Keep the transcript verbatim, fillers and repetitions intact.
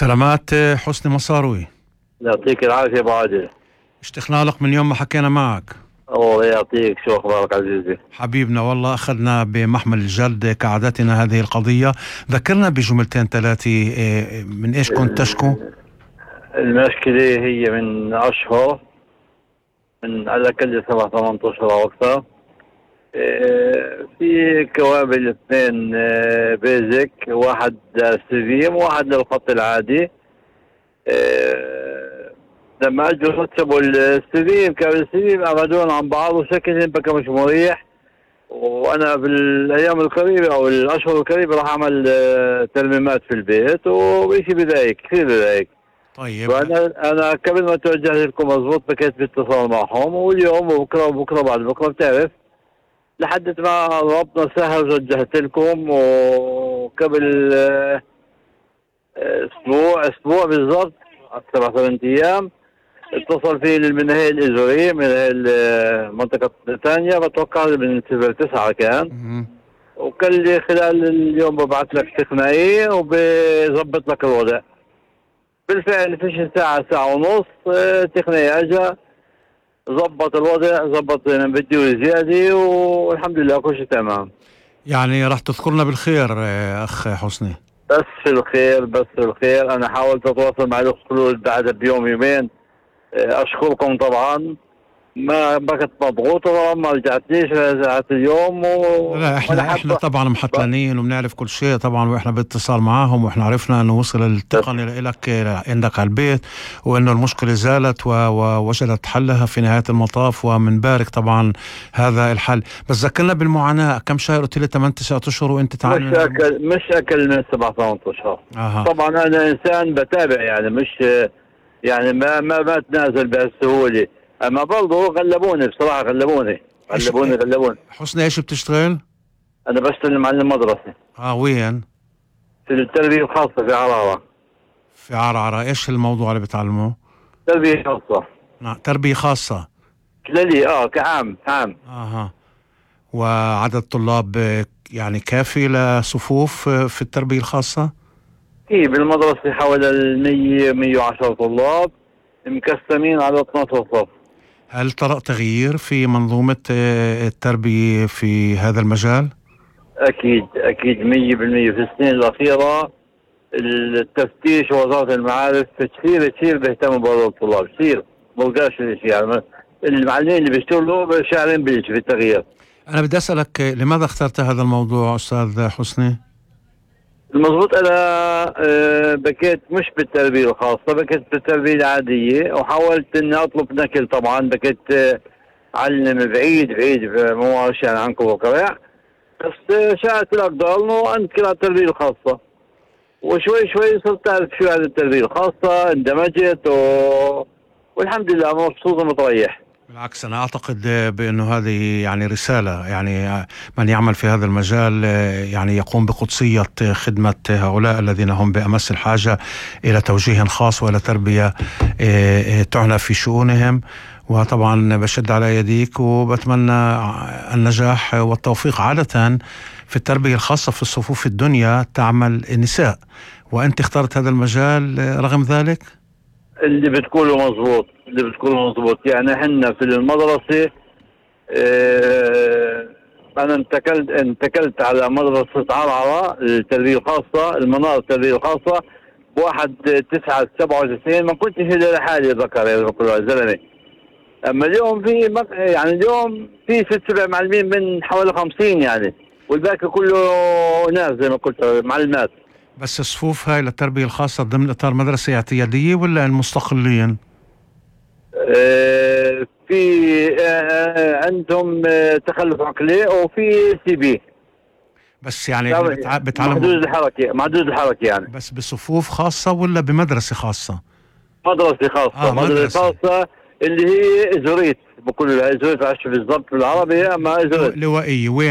سلامات حسني مصاروي. يعطيك العافية أبو عادل. اشتقنا لك من يوم ما حكينا معك. الله يعطيك، شو أخبارك عزيزي؟ حبيبنا والله أخذنا بمحمل الجد كعادتنا هذه القضية. ذكرنا بجملتين ثلاثة، من إيش كنت تشكو؟ المشكلة هي من أشهر، من على الأقل سبع ثمان أشهر أو أكثر. في كوابل اثنين بيزك، واحد سيفيم وواحد للخط العادي. لما اجوا رتبوا السيفيم كابل السيفيم ابعدون عن بعض وشكل بكى مش مريح. وانا بالايام القريبه او الاشهر القريبه راح اعمل ترميمات في البيت وبشي بضايق كثير بضايق. طيب وانا انا قبل ما توجه لكم مضبوط بكيت باتصال معهم، واليوم وبكره وبكره بعد بكره بتعرف لحد ما ربنا سهل وجهت لكم. وقبل اسبوع اسبوع بالضبط سبع ثمان ايام اتصل فيه من هي الازوريه من هي المنطقه الثانيه، بتوقع من صفر تسعة كان، وقال لي خلال اليوم ببعث لك تقنيه وبظبط لك الوضع. بالفعل فيش ساعه ساعه ونص تقنيه اجى ظبط الوضع، ظبط بدي زياده والحمد لله كل شيء تمام. يعني راح تذكرنا بالخير اخ حسني. بس في الخير بس في الخير. انا حاولت اتواصل مع الاخت خلود بعدها بيوم يومين، اشكركم طبعا. ما بقت مضغوطه ما رجعتليش رجعت اليوم و... لا احنا احنا طبعا محتلين وبنعرف كل شيء طبعا، واحنا باتصال معاهم، واحنا عرفنا انه وصل التقنيه لك عندك على البيت، وانه المشكله زالت ووجدت حلها في نهايه المطاف، ومنبارك طبعا هذا الحل. بس ذكرنا بالمعاناه، كم شهر؟ قلت لي ثمانية تسعة اشهر وانت تعاني. مش اكل مش اكل من سبع ثمان اشهر. آه. طبعا انا انسان بتابع يعني، مش يعني ما ما ما اتنازل بهالسهوله. اما برضه غلبوني بصراحه، غلبوني غلبوني غلبوني. حسني ايش بتشتغل؟ انا بشتغل معلم مدرسه. اه وين؟ في التربيه الخاصه في عرعره. في عرعره. ايش الموضوع اللي بتعلمه؟ تربيه خاصه. نعم تربيه خاصه. كلالي اه كعام عام. اها. وعدد طلاب يعني كافي لصفوف في التربيه الخاصه؟ ايه بالمدرسه حوالي المية مية وعشرة طلاب مقسمين على اثني عشر صف. هل ترى تغيير في منظومة التربية في هذا المجال؟ أكيد أكيد مية بالمية. في السنين الأخيرة التفتيش ووزارة المعارف كثير كثير بيهتموا بهذول الطلاب، كثير بلقاش شيء يعني. المعلمين اللي بيشتغلوا شاعرين بالشيء في التغيير. أنا بدي أسألك لماذا اخترت هذا الموضوع أستاذ حسني؟ المضبوط أنا بكيت مش بالتربية الخاصة، بكيت بالتربية العادية، وحاولت إني أطلب نقل. طبعا بكيت علم بعيد بعيد مو يعني عنكم وقرع، بس شاءت الأقدار إنه أنتقل على التربية الخاصة. وشوي شوي صرت أعرف شو هذه التربية الخاصة، اندمجت و... والحمد لله مبسوط ومتريح. بالعكس أنا أعتقد بأنه هذه يعني رسالة، يعني من يعمل في هذا المجال يعني يقوم بقدسية خدمة هؤلاء الذين هم بأمس الحاجة إلى توجيه خاص وإلى تربية تعنى في شؤونهم. وطبعا بشد على يديك وبتمنى النجاح والتوفيق. عادة في التربية الخاصة في الصفوف الدنيا تعمل النساء، وأنت اخترت هذا المجال رغم ذلك؟ اللي بتقوله مظبوط، اللي بتقوله مظبوط. يعني احنا في المدرسة اه انا انتقلت انتقلت على مدرسة عرعرة التربية الخاصة، المنار التربية الخاصة بواحد تسعة سبعة وتسعين. ما كنتش إلا لحالي ذكر يا زلمة. اما اليوم في يعني اليوم في ست سبع معلمين من حوالي خمسين يعني، والباقي كله ناس زي ما قلت معلمات. بس الصفوف هاي للتربية الخاصة ضمن إطار مدرسة اعتيادية ولا المستقلين؟ اه في اه عندهم اه تخلف عقلي وفي سي بي. بس يعني بتع... بتعلم محدود الحركة محدود الحركة يعني. بس بصفوف خاصة ولا بمدرسة خاصة؟ مدرسة خاصة. آه مدرسة خاصة اللي هي إزوريت، بقول لها إزوريت عشان بالضبط بالعربي، أما إزوريت لوائية. وين